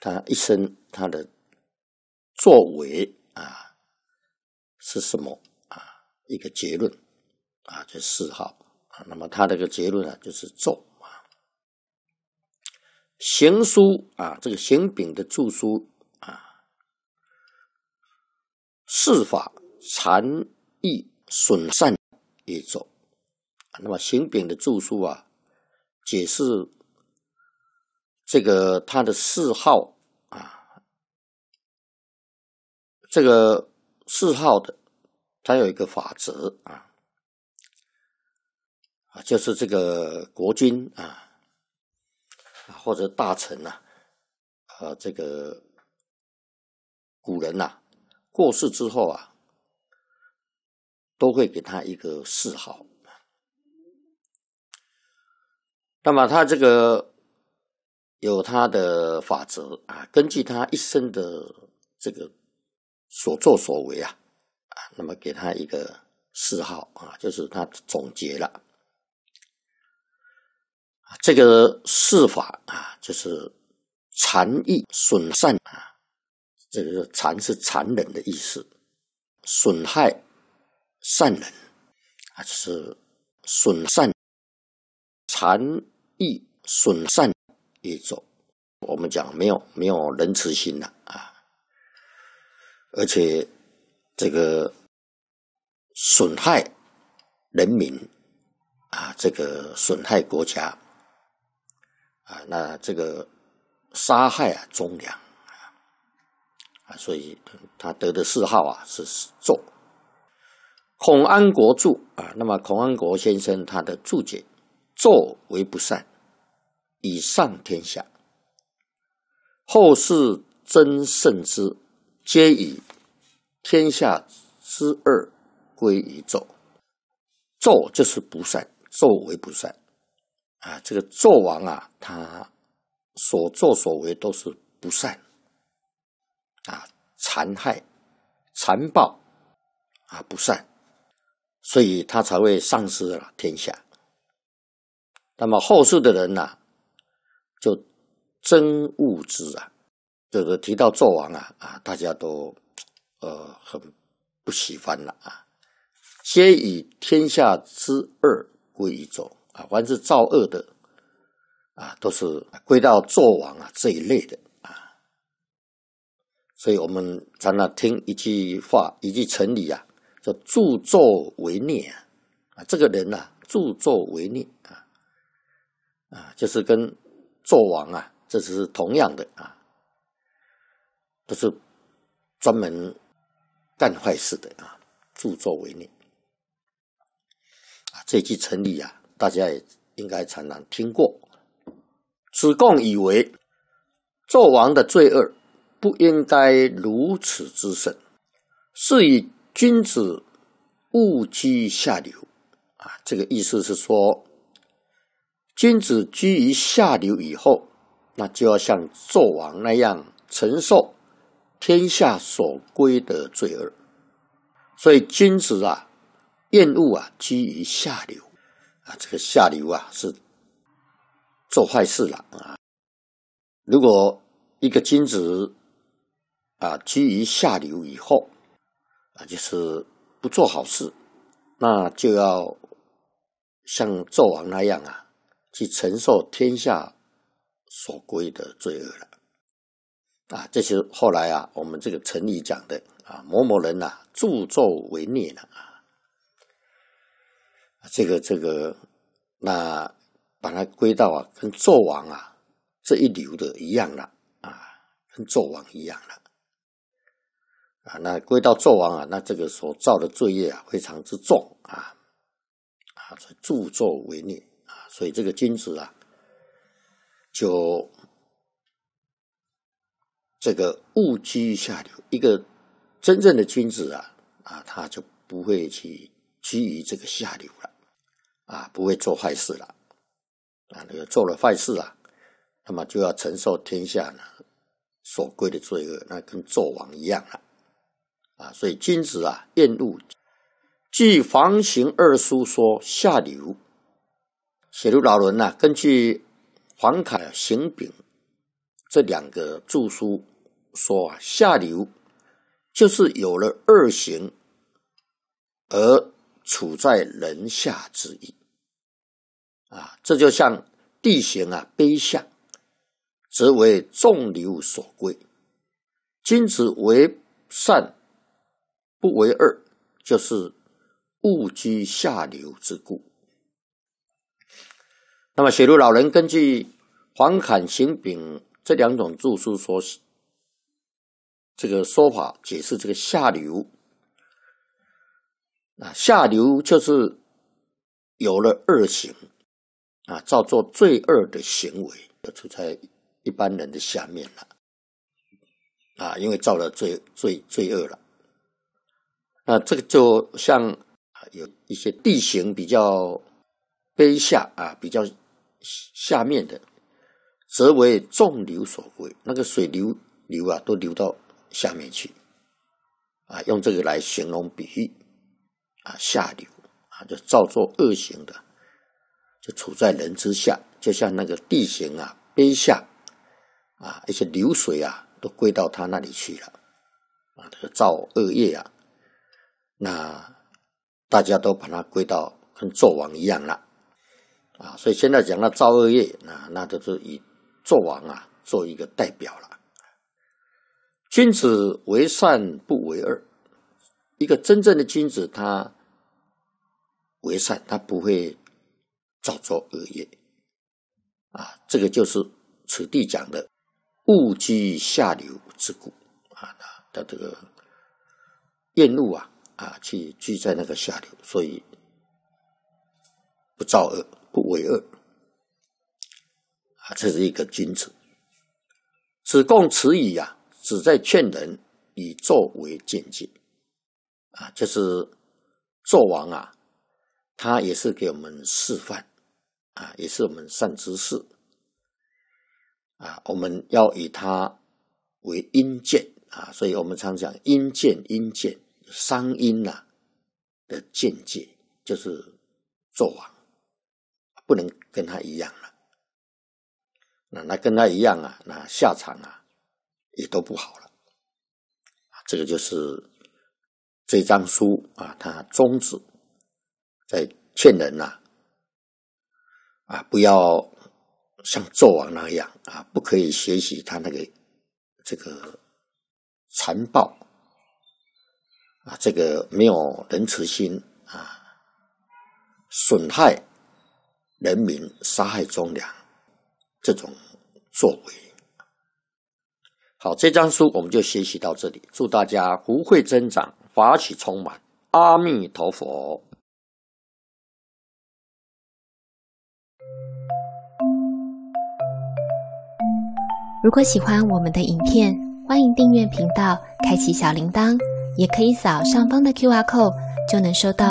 他一生他的作为是什么一个结论这谥号那么他这个结论就是咒行书这个行丙的著书事法禅意损善也咒那么行丙的著书解释这个他的谥号这个谥号的它有一个法则就是这个国君或者大臣这个古人过世之后都会给他一个谥号。那么他这个有他的法则根据他一生的这个所作所为那么给他一个谥号就是他总结了这个谥法就是残意损善这个残是残忍的意思，损害善人就是损善残意损善业咒。我们讲没有仁慈心而且这个损害人民这个损害国家那这个杀害忠良所以他得的谥号是咒。孔安国注那么孔安国先生他的注解，咒为不善，以上天下，后世真圣之，皆以天下之恶归于纣。纣就是不善，纣为不善这个纣王他所作所为都是不善残害残暴不善，所以他才会丧失了天下。那么后世的人就憎恶之这个提到纣王大家都很不喜欢了皆以天下之恶归于纣凡是造恶的都是归到纣王这一类的所以我们常常听一句话一句成语叫助纣为虐这个人助纣为虐就是跟纣王这是同样的都是专门干坏事的助纣为虐这句成语大家也应该常常听过。子贡以为纣王的罪恶不应该如此之甚，是以君子勿居下流这个意思是说，君子居于下流以后，那就要像纣王那样承受天下所归的罪恶。所以君子厌恶居于下流这个下流是做坏事了如果一个君子居于下流以后就是不做好事，那就要像纣王那样去承受天下所归的罪恶了这是后来我们这个成语讲的某某人助纣为虐了这个那把它归到跟纣王这一流的一样了跟纣王一样了那归到纣王那这个所造的罪业非常之重助纣为虐所以这个君子就这个勿居下流。一个真正的君子他就不会去居于这个下流了不会做坏事了那个做了坏事那么就要承受天下所归的罪恶，那跟纣王一样了所以君子厌恶。据房行二书说下流，写入老人根据黄凯行丙这两个著书说啊，下流就是有了二行而处在人下之意啊，这就像地形啊卑下，则为众流所归。君子为善不为恶，就是勿居下流之故。那么雪庐老人根据黄侃、邢炳这两种著书说这个说法，解释这个下流啊，下流就是有了恶行啊，造作罪恶的行为，就处在一般人的下面了啊，因为造了罪恶了。那这个就像有一些地形比较卑下啊，比较下面的，则为众流所归，那个水流啊，都流到下面去啊，用这个来形容比喻啊，下流啊，就造作恶行的，就处在人之下，就像那个地形啊卑下啊，一些流水啊都归到他那里去了啊，这个造恶业啊，那大家都把它归到跟纣王一样了啊，所以现在讲到造恶业，那就是以纣王啊做一个代表了。君子为善不为恶，一个真正的君子，他为善，他不会造作恶业啊，这个就是此地讲的勿居下流之故啊，他这个厌恶啊去居在那个下流，所以不造恶，不为恶啊，这是一个君子。子贡此语啊，只在劝人以纣为鉴戒啊，就是纣王啊，他也是给我们示范啊，也是我们善知识啊，我们要以他为阴鉴啊，所以我们常讲阴鉴，商阴的见解，就是纣王不能跟他一样了。那跟他一样啊，那下场啊也都不好了。这个就是这张书啊，他宗旨在劝人不要像纣王那样啊，不可以学习他那个这个残暴啊，这个没有仁慈心啊，损害人民、杀害忠良这种作为。好，这张书我们就学习到这里，祝大家福慧增长，法喜充满，阿弥陀佛。 如果喜欢我们的影片，欢迎订阅频道，开启小铃铛，也可以扫上方的 QR code，就能收到